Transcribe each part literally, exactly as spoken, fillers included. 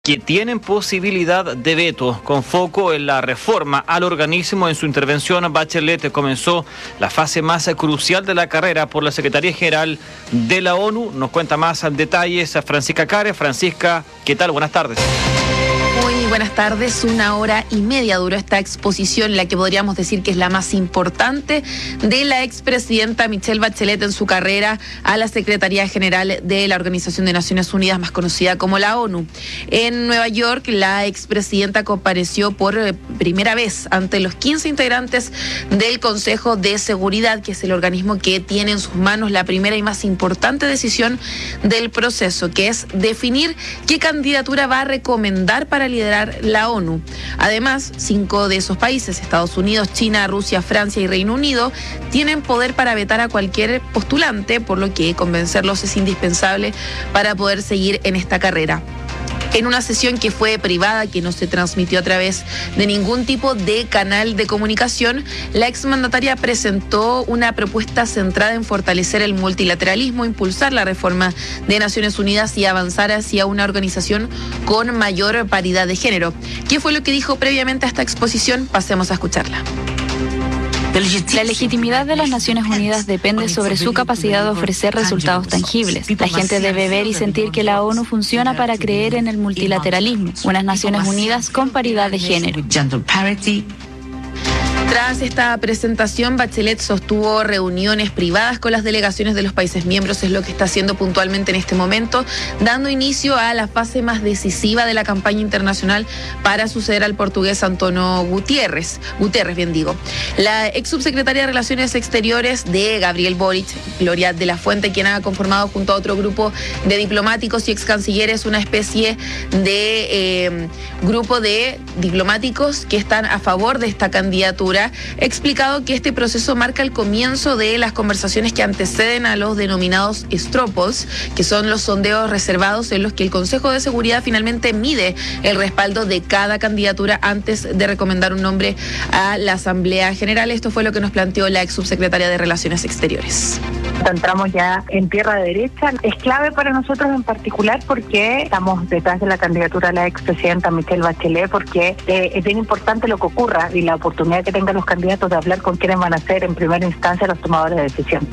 que tienen posibilidad de veto, con foco en la reforma al organismo. En su intervención, Bachelet comenzó la fase más crucial de la carrera por la Secretaría General de la ONU. Nos cuenta más detalles a Francisca Care. Francisca, ¿qué tal? Buenas tardes. Muy buenas tardes. Una hora y media duró esta exposición, la que podríamos decir que es la más importante de la expresidenta Michelle Bachelet en su carrera a la Secretaría General de la Organización de Naciones Unidas, más conocida como la ONU. En Nueva York, la expresidenta compareció por primera vez ante los quince integrantes del Consejo de Seguridad, que es el organismo que tiene en sus manos la primera y más importante decisión del proceso, que es definir qué candidatura va a recomendar para liderar la ONU. Además, cinco de esos países, Estados Unidos, China, Rusia, Francia y Reino Unido, tienen poder para vetar a cualquier postulante, por lo que convencerlos es indispensable para poder seguir en esta carrera. En una sesión que fue privada, que no se transmitió a través de ningún tipo de canal de comunicación, la exmandataria presentó una propuesta centrada en fortalecer el multilateralismo, impulsar la reforma de Naciones Unidas y avanzar hacia una organización con mayor paridad de género. ¿Qué fue lo que dijo previamente a esta exposición? Pasemos a escucharla. La legitimidad de las Naciones Unidas depende sobre su capacidad de ofrecer resultados tangibles. La gente debe ver y sentir que la ONU funciona para creer en el multilateralismo, unas Naciones Unidas con paridad de género. Tras esta presentación, Bachelet sostuvo reuniones privadas con las delegaciones de los países miembros, es lo que está haciendo puntualmente en este momento, dando inicio a la fase más decisiva de la campaña internacional para suceder al portugués Antonio Guterres, Guterres, bien digo. La ex subsecretaria de Relaciones Exteriores de Gabriel Boric, Gloria de la Fuente, quien ha conformado junto a otro grupo de diplomáticos y ex cancilleres una especie de eh, grupo de diplomáticos que están a favor de esta candidatura, ha explicado que este proceso marca el comienzo de las conversaciones que anteceden a los denominados straw polls, que son los sondeos reservados en los que el Consejo de Seguridad finalmente mide el respaldo de cada candidatura antes de recomendar un nombre a la Asamblea General. Esto fue lo que nos planteó la ex subsecretaria de Relaciones Exteriores. Entramos ya en tierra derecha. Es clave para nosotros en particular porque estamos detrás de la candidatura de la expresidenta Michelle Bachelet, porque eh, es bien importante lo que ocurra y la oportunidad que tengan los candidatos de hablar con quienes van a ser en primera instancia los tomadores de decisiones.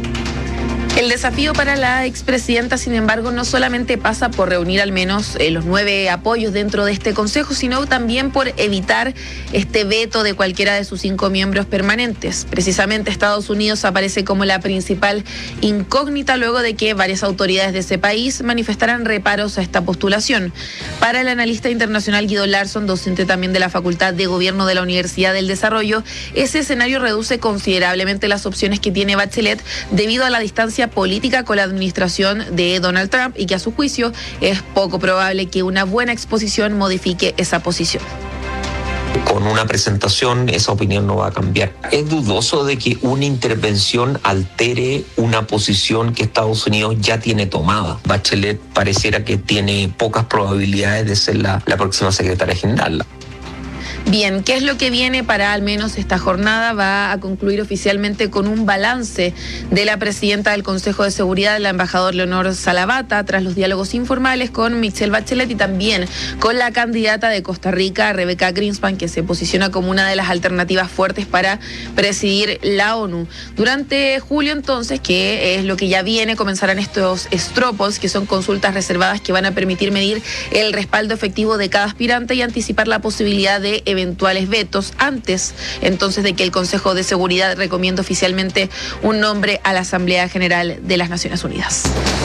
El desafío para la expresidenta, sin embargo, no solamente pasa por reunir al menos eh, los nueve apoyos dentro de este consejo, sino también por evitar este veto de cualquiera de sus cinco miembros permanentes. Precisamente Estados Unidos aparece como la principal incógnita luego de que varias autoridades de ese país manifestaran reparos a esta postulación. Para el analista internacional Guido Larsson, docente también de la Facultad de Gobierno de la Universidad del Desarrollo, ese escenario reduce considerablemente las opciones que tiene Bachelet debido a la distancia política con la administración de Donald Trump y que a su juicio es poco probable que una buena exposición modifique esa posición. Con una presentación esa opinión no va a cambiar. Es dudoso de que una intervención altere una posición que Estados Unidos ya tiene tomada. Bachelet pareciera que tiene pocas probabilidades de ser la, la próxima secretaria general. Bien, ¿qué es lo que viene para al menos esta jornada? Va a concluir oficialmente con un balance de la presidenta del Consejo de Seguridad, la embajadora Leonor Salavata, tras los diálogos informales con Michelle Bachelet y también con la candidata de Costa Rica, Rebecca Greenspan, que se posiciona como una de las alternativas fuertes para presidir la ONU. Durante julio, entonces, que es lo que ya viene, comenzarán estos straw polls, que son consultas reservadas que van a permitir medir el respaldo efectivo de cada aspirante y anticipar la posibilidad de eventuales vetos antes entonces de que el Consejo de Seguridad recomiende oficialmente un nombre a la Asamblea General de las Naciones Unidas.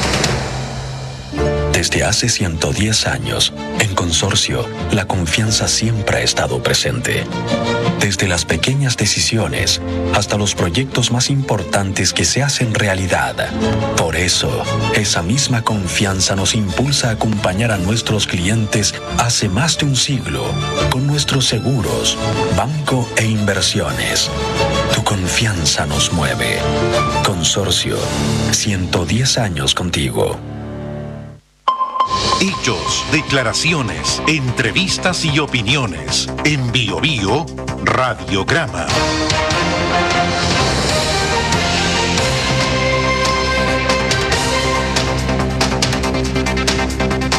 Desde hace ciento diez años, en Consorcio, la confianza siempre ha estado presente. Desde las pequeñas decisiones hasta los proyectos más importantes que se hacen realidad. Por eso, esa misma confianza nos impulsa a acompañar a nuestros clientes hace más de un siglo con nuestros seguros, banco e inversiones. Tu confianza nos mueve. Consorcio, ciento diez años contigo. Hechos, declaraciones, entrevistas y opiniones. En Bio Bio, Radiograma.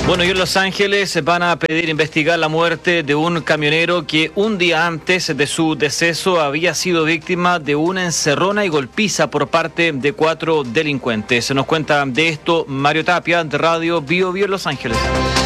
Bueno, y en Los Ángeles van a pedir investigar la muerte de un camionero que un día antes de su deceso había sido víctima de una encerrona y golpiza por parte de cuatro delincuentes. Se nos cuenta de esto Mario Tapia, de Radio Bio Bio Los Ángeles.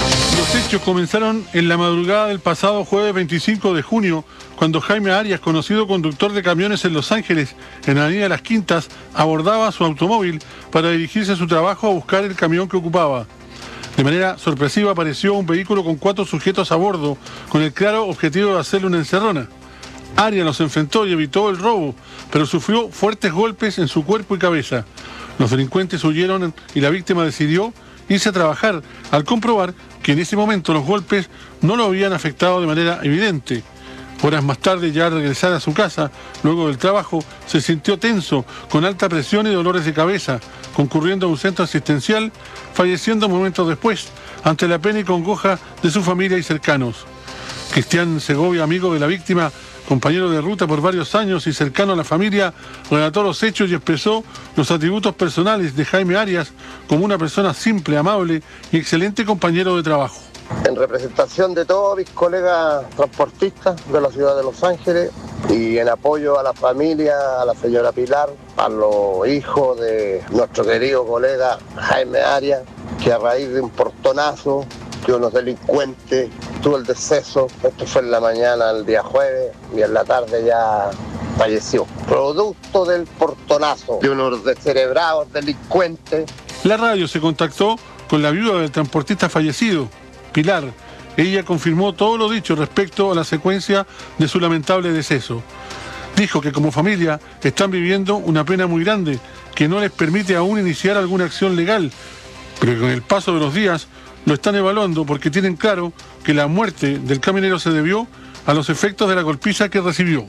Los hechos comenzaron en la madrugada del pasado jueves veinticinco de junio, cuando Jaime Arias, conocido conductor de camiones en Los Ángeles, en la avenida Las Quintas, abordaba su automóvil para dirigirse a su trabajo a buscar el camión que ocupaba. De manera sorpresiva apareció un vehículo con cuatro sujetos a bordo, con el claro objetivo de hacerle una encerrona. Arias los enfrentó y evitó el robo, pero sufrió fuertes golpes en su cuerpo y cabeza. Los delincuentes huyeron y la víctima decidió irse a trabajar, al comprobar que en ese momento los golpes no lo habían afectado de manera evidente. Horas más tarde, ya al regresar a su casa, luego del trabajo, se sintió tenso, con alta presión y dolores de cabeza, concurriendo a un centro asistencial, falleciendo momentos después, ante la pena y congoja de su familia y cercanos. Cristian Segovia, amigo de la víctima, compañero de ruta por varios años y cercano a la familia, relató los hechos y expresó los atributos personales de Jaime Arias como una persona simple, amable y excelente compañero de trabajo. En representación de todos mis colegas transportistas de la ciudad de Los Ángeles y en apoyo a la familia, a la señora Pilar, a los hijos de nuestro querido colega Jaime Arias, que a raíz de un portonazo que unos delincuentes tuvo el deceso, esto fue en la mañana el día jueves y en la tarde ya falleció, producto del portonazo de unos descerebrados delincuentes. La radio se contactó con la viuda del transportista fallecido, Pilar. Ella confirmó todo lo dicho respecto a la secuencia de su lamentable deceso. Dijo que como familia están viviendo una pena muy grande que no les permite aún iniciar alguna acción legal, pero que con el paso de los días lo están evaluando porque tienen claro que la muerte del camionero se debió a los efectos de la golpiza que recibió.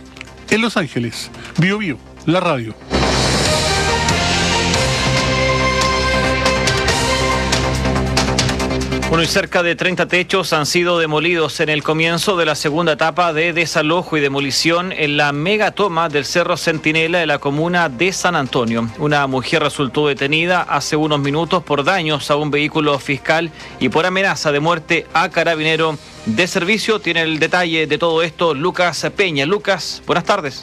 En Los Ángeles, Bio Bio, la radio. Bueno, y cerca de treinta techos han sido demolidos en el comienzo de la segunda etapa de desalojo y demolición en la megatoma del Cerro Centinela de la comuna de San Antonio. Una mujer resultó detenida hace unos minutos por daños a un vehículo fiscal y por amenaza de muerte a carabinero de servicio. Tiene el detalle de todo esto Lucas Peña. Lucas, buenas tardes.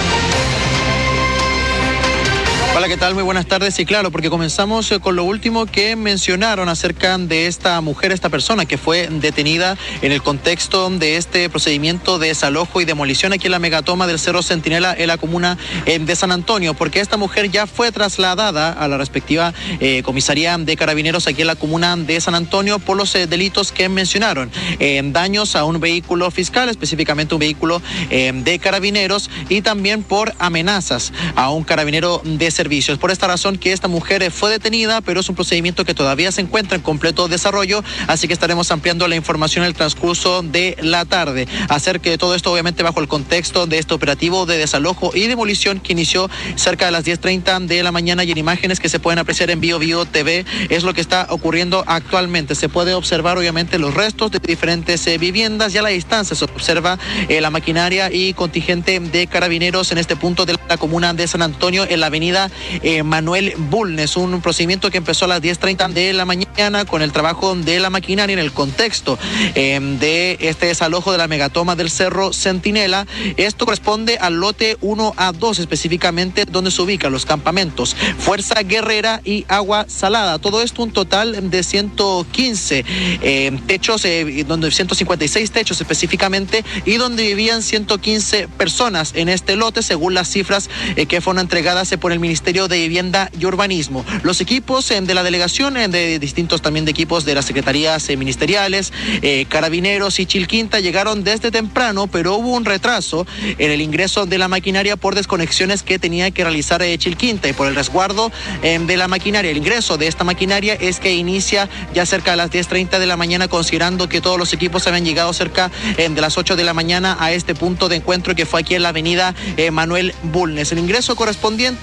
Hola, ¿qué tal? Muy buenas tardes. Y claro, porque comenzamos con lo último que mencionaron acerca de esta mujer, esta persona que fue detenida en el contexto de este procedimiento de desalojo y demolición aquí en la megatoma del Cerro Centinela en la comuna de San Antonio, porque esta mujer ya fue trasladada a la respectiva eh, comisaría de carabineros aquí en la comuna de San Antonio por los eh, delitos que mencionaron, eh, daños a un vehículo fiscal, específicamente un vehículo eh, de carabineros, y también por amenazas a un carabinero de servicio. Servicios. Por esta razón que esta mujer fue detenida, pero es un procedimiento que todavía se encuentra en completo desarrollo, así que estaremos ampliando la información en el transcurso de la tarde. Acerca de todo esto, obviamente bajo el contexto de este operativo de desalojo y demolición que inició cerca de las diez treinta de la mañana, y en imágenes que se pueden apreciar en Bio Bio T V es lo que está ocurriendo actualmente. Se puede observar obviamente los restos de diferentes eh, viviendas, y a la distancia se observa eh, la maquinaria y contingente de carabineros en este punto de la comuna de San Antonio, en la avenida Eh, Manuel Bulnes, un procedimiento que empezó a las diez treinta de la mañana con el trabajo de la maquinaria en el contexto eh, de este desalojo de la megatoma del Cerro Centinela. Esto corresponde al lote uno a dos, específicamente donde se ubican los campamentos Fuerza Guerrera y Agua Salada. Todo esto un total de ciento quince eh, techos, eh, donde ciento cincuenta y seis techos específicamente, y donde vivían ciento quince personas en este lote, según las cifras eh, que fueron entregadas eh, por el Ministerio de Vivienda y Urbanismo. Los equipos eh, de la delegación, eh, de distintos también de equipos de las secretarías eh, ministeriales, eh, carabineros y Chilquinta llegaron desde temprano, pero hubo un retraso en el ingreso de la maquinaria por desconexiones que tenía que realizar eh, Chilquinta, y por el resguardo eh, de la maquinaria. El ingreso de esta maquinaria es que inicia ya cerca de las diez treinta de la mañana, considerando que todos los equipos habían llegado cerca eh, de las ocho de la mañana a este punto de encuentro que fue aquí en la avenida eh, Manuel Bulnes. El ingreso correspondiente obviamente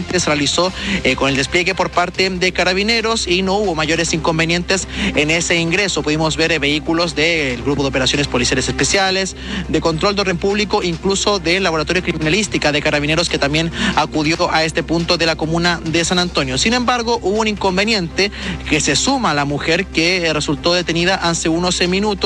finalmente se realizó eh, con el despliegue por parte de Carabineros y no hubo mayores inconvenientes en ese ingreso. Pudimos ver eh, vehículos del Grupo de Operaciones Policiales Especiales, de Control de Orden Público, incluso del Laboratorio de Criminalística de Carabineros, que también acudió a este punto de la comuna de San Antonio. Sin embargo, hubo un inconveniente que se suma a la mujer que eh, resultó detenida hace unos minutos.